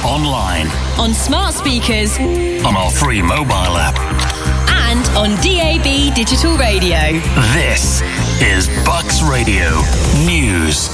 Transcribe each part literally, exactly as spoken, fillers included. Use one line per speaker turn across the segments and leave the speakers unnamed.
online,
on smart speakers,
on our free mobile app,
and on D A B digital radio.
This is Bucks Radio News.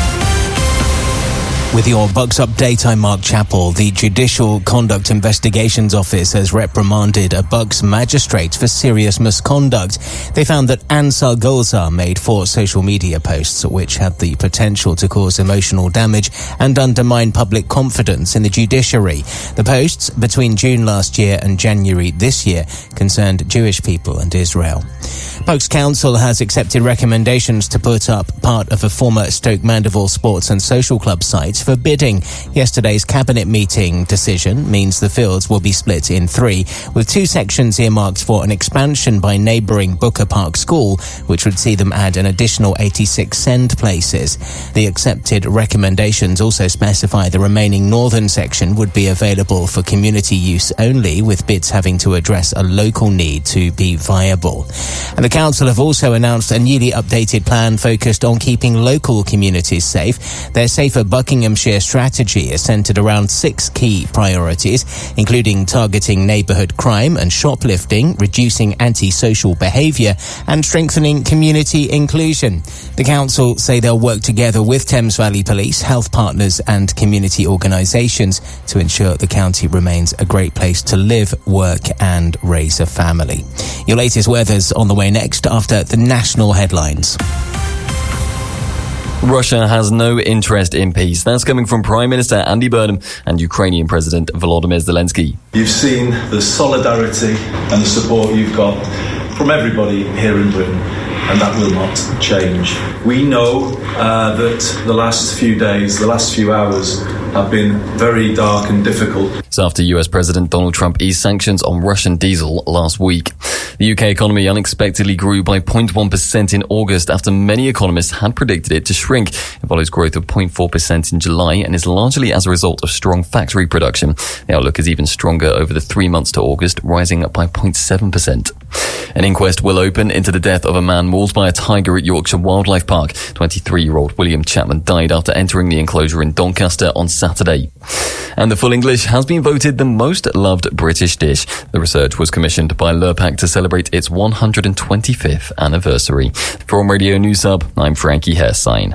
With your Bucks update, I'm Mark Chappell. The Judicial Conduct Investigations Office has reprimanded a Bucks magistrate for serious misconduct. They found that Ansar Gulzar made four social media posts which had the potential to cause emotional damage and undermine public confidence in the judiciary. The posts between June last year and January this year concerned Jewish people and Israel. Bucks Council has accepted recommendations to put up part of a former Stoke Mandeville Sports and Social Club site for bidding. Yesterday's cabinet meeting decision means the fields will be split in three, with two sections earmarked for an expansion by neighbouring Booker Park School, which would see them add an additional eighty-six send places. The accepted recommendations also specify the remaining northern section would be available for community use only, with bids having to address a local need to be viable. And the council have also announced a newly updated plan focused on keeping local communities safe. Their Safer Buckinghamshire strategy is centred around six key priorities, including targeting neighbourhood crime and shoplifting, reducing antisocial behaviour and strengthening community inclusion. The council say they'll work together with Thames Valley Police, health partners and community organisations to ensure the county remains a great place to live, work and raise a family. Your latest weather's on the way next after the national headlines.
Russia has no interest in peace. That's coming from Prime Minister Andy Burnham and Ukrainian President Volodymyr Zelensky.
You've seen the solidarity and the support you've got from everybody here in Britain, and that will not change. We know uh, that the last few days, the last few hours have been very dark and difficult.
It's after U S President Donald Trump eased sanctions on Russian diesel last week. The U K economy unexpectedly grew by zero point one percent in August after many economists had predicted it to shrink. It follows growth of zero point four percent in July and is largely as a result of strong factory production. The outlook is even stronger over the three months to August, rising up by zero point seven percent. An inquest will open into the death of a man mauled by a tiger at Yorkshire Wildlife Park. twenty-three-year-old William Chapman died after entering the enclosure in Doncaster on Saturday. And the full English has been voted the most loved British dish. The research was commissioned by Lurpak to celebrate its one hundred twenty-fifth anniversary. From Radio News Hub, I'm Frankie Herstein.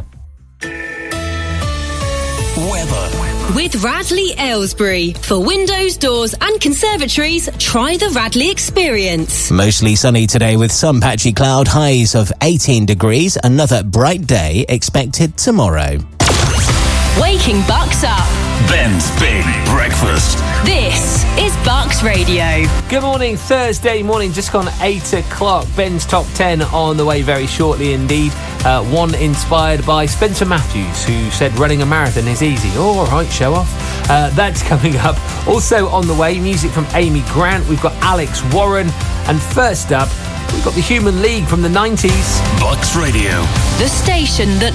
Weather.
With Radley Aylesbury. For windows, doors and conservatories, try the Radley experience.
Mostly sunny today with some patchy cloud, highs of eighteen degrees. Another bright day expected tomorrow.
Waking Bucks up.
Ben's Big Breakfast.
This is Bucks Radio.
Good morning, Thursday morning, just gone eight o'clock. Ben's Top ten on the way very shortly indeed. Uh, one inspired by Spencer Matthews, who said running a marathon is easy. Oh, all right, show off. Uh, that's coming up. Also on the way, music from Amy Grant. We've got Alex Warren. And first up, we've got the Human League from the nineties.
Bucks Radio.
The station that